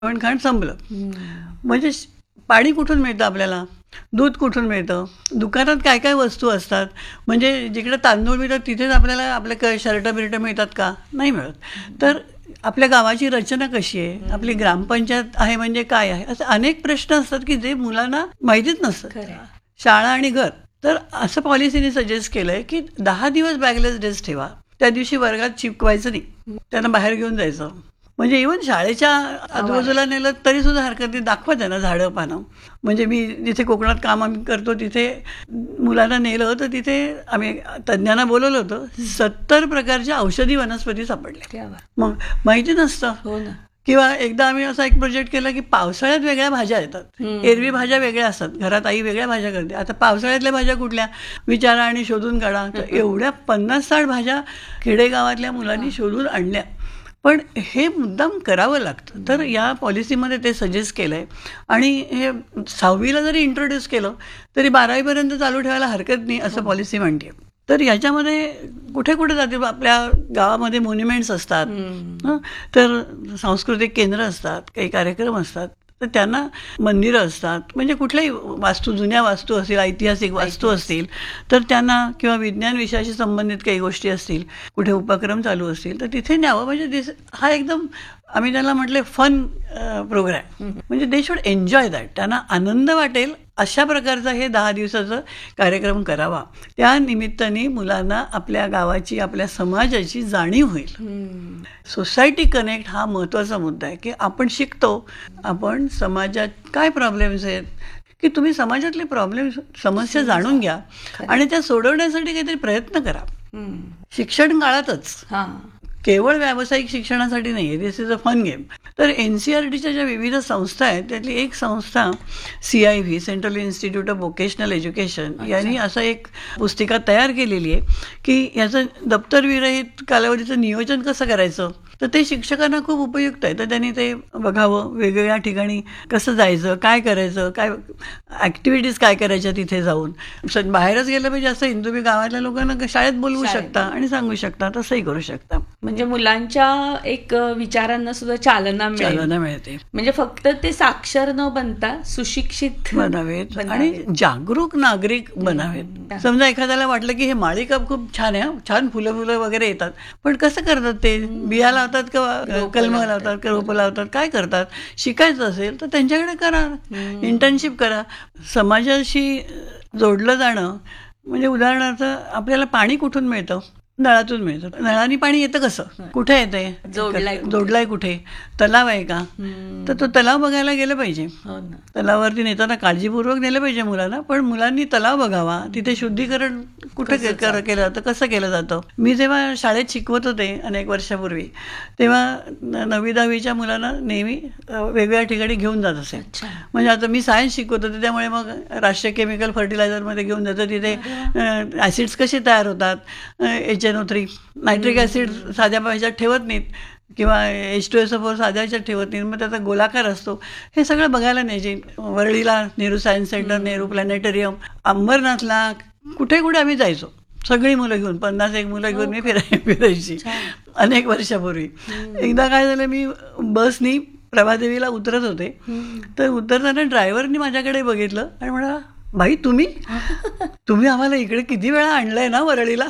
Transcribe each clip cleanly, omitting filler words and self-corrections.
पण खाण संपलं. म्हणजे पाणी कुठून मिळतं आपल्याला, दूध कुठून मिळतं, दुकानात काय काय वस्तू असतात. म्हणजे जिकडे तांदूळ मिळतात तिथेच आपल्याला आपले शर्ट बिर्ट मिळतात का? नाही मिळत. तर आपल्या गावाची रचना कशी आहे, आपली ग्रामपंचायत आहे म्हणजे काय आहे, असे अनेक प्रश्न असतात की जे मुलांना माहितीच नसतं. शाळा आणि घर. तर असं पॉलिसीने सजेस्ट केलंय की 10 दिवस बॅगलेस डेज ठेवा. त्या दिवशी वर्गात शिकवायचं नाही, त्यांना बाहेर घेऊन जायचं. म्हणजे इव्हन शाळेच्या आजूबाजूला नेलं तरी सुद्धा हरकत नाही, दाखवा त्यांना झाडं पानं. म्हणजे मी जिथे कोकणात काम आम्ही करतो तिथे मुलांना नेलं तर तिथे आम्ही तज्ज्ञांना बोलवलं होतं. 70 प्रकारच्या औषधी वनस्पती सापडल्या. मग माहिती नसतं. किंवा एकदा आम्ही असा एक प्रोजेक्ट केला की पावसाळ्यात वेगळ्या भाज्या येतात. एरवी भाज्या वेगळ्या असतात, घरात आई वेगळ्या भाज्या करते. आता पावसाळ्यातल्या भाज्या कुठल्या विचारा आणि शोधून काढा. तर एवढ्या 50-60 भाज्या खेडेगावातल्या मुलांनी शोधून आणल्या. पण हे मुद्दाम करावं लागतं. तर या पॉलिसीमध्ये ते सजेस्ट केलं आहे. आणि हे 6वीला जरी इंट्रोड्यूस केलं तरी 12वीपर्यंत चालू ठेवायला हरकत नाही असं पॉलिसी म्हणते. तर याच्यामध्ये कुठे कुठे जाते, आपल्या गावामध्ये मॉन्युमेंट्स असतात, तर सांस्कृतिक केंद्र असतात, काही कार्यक्रम असतात, तर त्यांना मंदिरं असतात. म्हणजे कुठल्याही वास्तू, जुन्या वास्तू असतील, ऐतिहासिक वास्तू असतील, तर त्यांना किंवा विज्ञान विषयाशी संबंधित काही गोष्टी असतील, कुठे उपक्रम चालू असतील तर तिथे न्यावं. म्हणजे हा एकदम आम्ही त्याला म्हटले फन प्रोग्रॅम. म्हणजे दे शुड एन्जॉय दॅट. त्यांना आनंद वाटेल अशा प्रकारचा हे 10 दिवसाचा कार्यक्रम करावा. त्या निमित्ताने मुलांना आपल्या गावाची, आपल्या समाजाची जाणीव होईल. सोसायटी कनेक्ट हा महत्त्वाचा मुद्दा आहे की आपण शिकतो, आपण समाजात काय प्रॉब्लेम्स आहेत, की तुम्ही समाजातले प्रॉब्लेम, समस्या जाणून घ्या आणि त्या सोडवण्यासाठी काहीतरी प्रयत्न करा. शिक्षण काळातच, केवळ व्यावसायिक शिक्षणासाठी नाही आहे. दिस इज अ फन गेम. तर NCERTच्या ज्या विविध संस्था आहेत त्यातली एक संस्था CIV, central institute of vocational education, यांनी असं एक पुस्तिका तयार केलेली आहे की याचं दप्तरविरहित कालावधीचं नियोजन कसं करायचं. तर ते शिक्षकांना खूप उपयुक्त आहे. तर त्यांनी ते बघावं, वेगवेगळ्या ठिकाणी कसं जायचं, काय करायचं, काय ॲक्टिव्हिटीज काय करायच्या तिथे जाऊन. बाहेरच गेलं पाहिजे असं तुम्ही गावातल्या लोकांना शाळेत बोलवू शकता आणि सांगू शकता, तसंही करू शकता. म्हणजे मुलांच्या एक विचारांना सुद्धा चालना मिळते. म्हणजे फक्त ते साक्षर न बनता सुशिक्षित बनावेत आणि जागरूक नागरिक बनावेत. समजा एखाद्याला वाटलं की हे माळिकाप खूप छान आहे, छान फुलं वगैरे येतात, पण कसं करतात ते, बिया लावतात का कलमं लावतात का रोपं लावतात, काय करतात. शिकायचं असेल तर त्यांच्याकडे करा, इंटर्नशिप करा. समाजाशी जोडलं जाणं म्हणजे उदाहरणार्थ आपल्याला पाणी कुठून मिळतं, नळातून मिळतं. नळाने पाणी येतं कसं, कुठे येतंय, जोडलाय कुठे, तलाव आहे का, तर तो तलाव बघायला गेलं पाहिजे. तलावावरती नेताना काळजीपूर्वक नेलं पाहिजे मुलांना, पण मुलांनी तलाव बघावा, तिथे शुद्धीकरण कुठे केलं जातं, कसं केलं जातं. मी जेव्हा शाळेत शिकवत होते अनेक वर्षापूर्वी, तेव्हा 9वी-10वीच्या मुलांना नेहमी वेगवेगळ्या ठिकाणी घेऊन जात असे. म्हणजे आता मी सायन्स शिकवत होते त्यामुळे मग राष्ट्रीय केमिकल फर्टिलायझरमध्ये घेऊन जातं. तिथे ॲसिड्स कसे तयार होतात, HNO3, नायट्रिक ॲसिड साध्या ह्याच्यात ठेवत नाहीत किंवा H2SO4 साध्या ह्याच्यात ठेवत नाहीत, मग त्याचा गोलाकार असतो. हे सगळं बघायला न्यायचे. वरळीला नेहरू सायन्स सेंटर, नेहरू प्लॅनेटरियम, अंबरनाथला, कुठे कुठे आम्ही जायचो सगळी मुलं घेऊन. 50 मुलं घेऊन मी फिरायची अनेक वर्षापूर्वी. एकदा काय झालं, मी बसनी प्रभादेवीला उतरत होते, तर उतरताना ड्रायव्हरनी माझ्याकडे बघितलं आणि म्हणाला, बाई तुम्ही आम्हाला इकडे किती वेळा आणलंय ना वरळीला.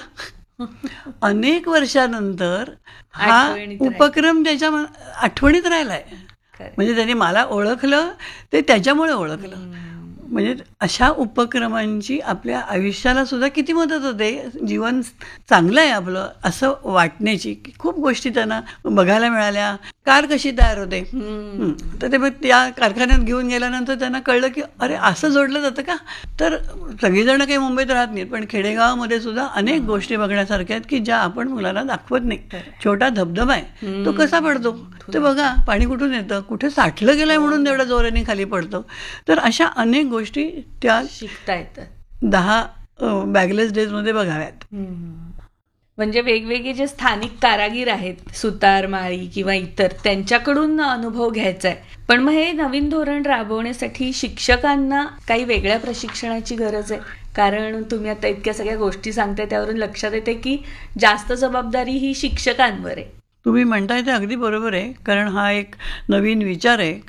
अनेक वर्षानंतर हा उपक्रम त्याच्या आठवणीत राहिलाय. म्हणजे त्याने मला ओळखलं, ते त्याच्यामुळे ओळखलं. म्हणजे अशा उपक्रमांची आपल्या आयुष्याला सुद्धा किती मदत होते. जीवन चांगलं आहे आपलं असं वाटण्याची खूप गोष्टी त्यांना बघायला मिळाल्या. कार कशी तयार होते, तर ते मग त्या कारखान्यात घेऊन गेल्यानंतर त्यांना कळलं की अरे असं जोडलं जातं का. तर सगळीजणं काही मुंबईत राहत नाहीत, पण खेडेगावामध्ये सुद्धा अनेक गोष्टी बघण्यासारख्या आहेत की ज्या आपण मुलांना दाखवत नाही. छोटा धबधबा आहे, तो कसा पडतो ते बघा, पाणी कुठून येतं, कुठे साठलं गेलंय म्हणून तेवढ्या जोराने खाली पडतं. तर अशा अनेक गोष्टी त्या शिकता येतात 10 बॅगलेस डेजमध्ये बघाव्यात. म्हणजे वेगवेगळे जे स्थानिक कारागीर आहेत, सुतार, माळी किंवा इतर, त्यांच्याकडून अनुभव घ्यायचा आहे. पण मग हे नवीन धोरण राबवण्यासाठी शिक्षकांना काही वेगळ्या प्रशिक्षणाची गरज आहे. कारण तुम्ही आता इतक्या सगळ्या गोष्टी सांगताय त्यावरून लक्षात येते की जास्त जबाबदारी ही शिक्षकांवर आहे. तुम्ही म्हणताय ते अगदी बरोबर आहे, कारण हा एक नवीन विचार आहे.